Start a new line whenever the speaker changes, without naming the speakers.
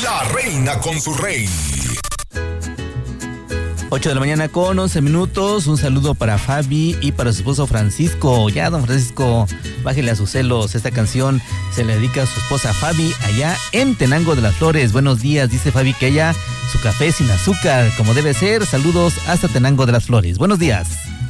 La reina con su rey.
8 de la mañana con 11 minutos. Un saludo para Fabi y para su esposo Francisco. Ya, don Francisco, bájele a sus celos. Esta canción se le dedica a su esposa Fabi allá en Tenango de las Flores. Buenos días, dice Fabi que ella su café sin azúcar, como debe ser. Saludos hasta Tenango de las Flores. Buenos días.